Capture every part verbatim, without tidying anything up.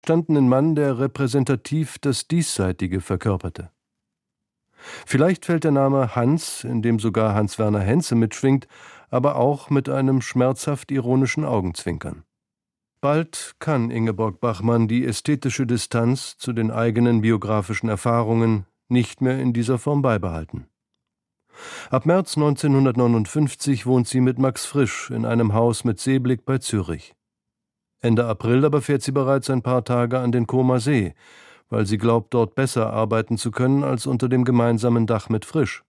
gestandenen Mann, der repräsentativ das Diesseitige verkörperte. Vielleicht fällt der Name Hans, in dem sogar Hans-Werner Henze mitschwingt, aber auch mit einem schmerzhaft ironischen Augenzwinkern. Bald kann Ingeborg Bachmann die ästhetische Distanz zu den eigenen biografischen Erfahrungen nicht mehr in dieser Form beibehalten. Ab März neunzehnhundertneunundfünfzig wohnt sie mit Max Frisch in einem Haus mit Seeblick bei Zürich. Ende April aber fährt sie bereits ein paar Tage an den Comer See, weil sie glaubt, dort besser arbeiten zu können als unter dem gemeinsamen Dach mit Frisch.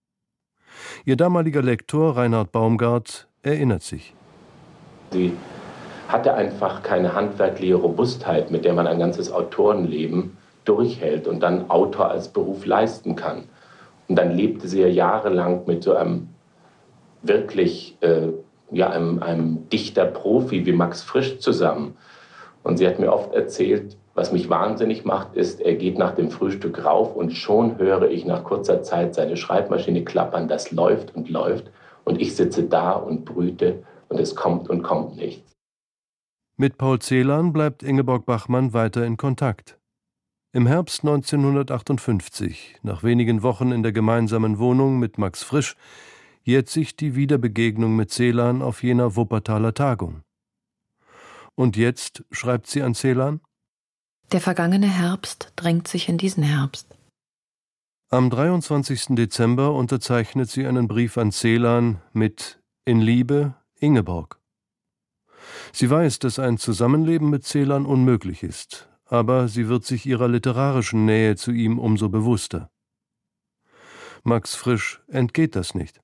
Ihr damaliger Lektor Reinhard Baumgart erinnert sich. Sie hatte einfach keine handwerkliche Robustheit, mit der man ein ganzes Autorenleben durchhält und dann Autor als Beruf leisten kann. Und dann lebte sie ja jahrelang mit so einem wirklich, äh, ja, einem, einem Dichter-Profi wie Max Frisch zusammen. Und sie hat mir oft erzählt, was mich wahnsinnig macht, ist, er geht nach dem Frühstück rauf und schon höre ich nach kurzer Zeit seine Schreibmaschine klappern, das läuft und läuft und ich sitze da und brüte und es kommt und kommt nichts. Mit Paul Celan bleibt Ingeborg Bachmann weiter in Kontakt. Im Herbst neunzehnhundertachtundfünfzig, nach wenigen Wochen in der gemeinsamen Wohnung mit Max Frisch, jährt sich die Wiederbegegnung mit Celan auf jener Wuppertaler Tagung. Und jetzt schreibt sie an Celan: Der vergangene Herbst drängt sich in diesen Herbst. Am dreiundzwanzigsten Dezember unterzeichnet sie einen Brief an Celan mit »In Liebe, Ingeborg«. Sie weiß, dass ein Zusammenleben mit Celan unmöglich ist, aber sie wird sich ihrer literarischen Nähe zu ihm umso bewusster. Max Frisch entgeht das nicht.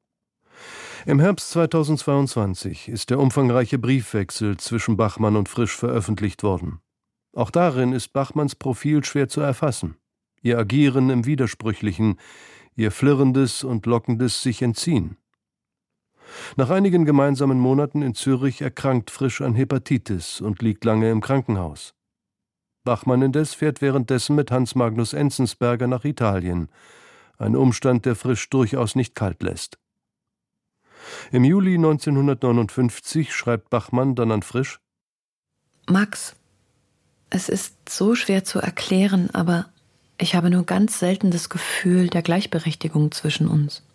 Im Herbst zweitausendzweiundzwanzig ist der umfangreiche Briefwechsel zwischen Bachmann und Frisch veröffentlicht worden. Auch darin ist Bachmanns Profil schwer zu erfassen. Ihr Agieren im Widersprüchlichen, ihr flirrendes und lockendes Sich-Entziehen. Nach einigen gemeinsamen Monaten in Zürich erkrankt Frisch an Hepatitis und liegt lange im Krankenhaus. Bachmann indes fährt währenddessen mit Hans Magnus Enzensberger nach Italien, ein Umstand, der Frisch durchaus nicht kalt lässt. Im Juli neunzehnhundertneunundfünfzig schreibt Bachmann dann an Frisch: Max, es ist so schwer zu erklären, aber ich habe nur ganz selten das Gefühl der Gleichberechtigung zwischen uns.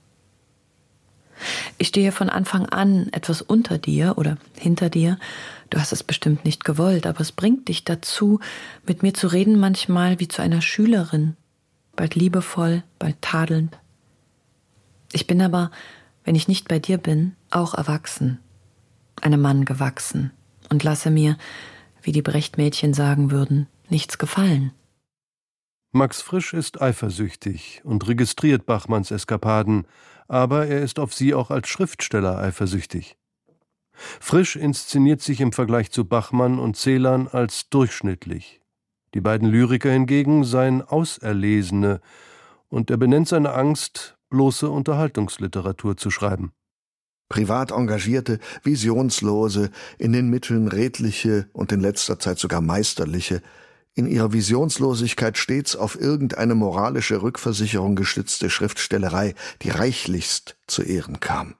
Ich stehe von Anfang an etwas unter dir oder hinter dir. Du hast es bestimmt nicht gewollt, aber es bringt dich dazu, mit mir zu reden manchmal wie zu einer Schülerin, bald liebevoll, bald tadelnd. Ich bin aber, wenn ich nicht bei dir bin, auch erwachsen, einem Mann gewachsen und lasse mir, wie die Brecht-Mädchen sagen würden, nichts gefallen. Max Frisch ist eifersüchtig und registriert Bachmanns Eskapaden, aber er ist auf sie auch als Schriftsteller eifersüchtig. Frisch inszeniert sich im Vergleich zu Bachmann und Celan als durchschnittlich. Die beiden Lyriker hingegen seien Auserlesene, und er benennt seine Angst, bloße Unterhaltungsliteratur zu schreiben. Privat engagierte, visionslose, in den Mitteln redliche und in letzter Zeit sogar meisterliche, in ihrer Visionslosigkeit stets auf irgendeine moralische Rückversicherung gestützte Schriftstellerei, die reichlichst zu Ehren kam.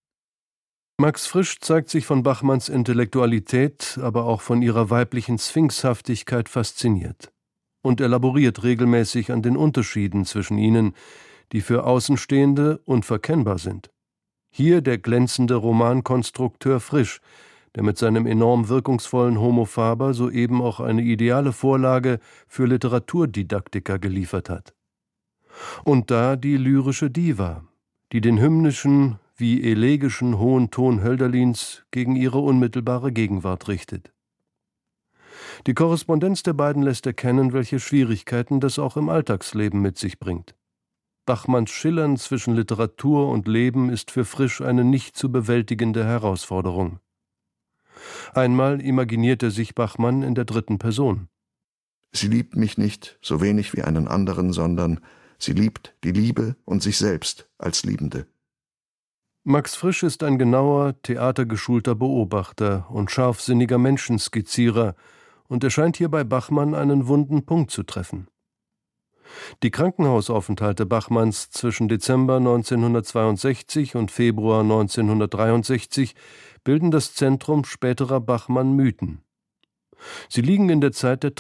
Max Frisch zeigt sich von Bachmanns Intellektualität, aber auch von ihrer weiblichen Sphinxhaftigkeit fasziniert und elaboriert regelmäßig an den Unterschieden zwischen ihnen, die für Außenstehende unverkennbar sind. Hier der glänzende Romankonstrukteur Frisch, der mit seinem enorm wirkungsvollen Homo Faber soeben auch eine ideale Vorlage für Literaturdidaktiker geliefert hat. Und da die lyrische Diva, die den hymnischen wie elegischen hohen Ton Hölderlins gegen ihre unmittelbare Gegenwart richtet. Die Korrespondenz der beiden lässt erkennen, welche Schwierigkeiten das auch im Alltagsleben mit sich bringt. Bachmanns Schillern zwischen Literatur und Leben ist für Frisch eine nicht zu bewältigende Herausforderung. Einmal imaginiert er sich Bachmann in der dritten Person. Sie liebt mich nicht so wenig wie einen anderen, sondern sie liebt die Liebe und sich selbst als Liebende. Max Frisch ist ein genauer, theatergeschulter Beobachter und scharfsinniger Menschenskizzierer und er scheint hier bei Bachmann einen wunden Punkt zu treffen. Die Krankenhausaufenthalte Bachmanns zwischen Dezember neunzehnhundertzweiundsechzig und Februar neunzehnhundertdreiundsechzig bilden das Zentrum späterer Bachmann-Mythen. Sie liegen in der Zeit der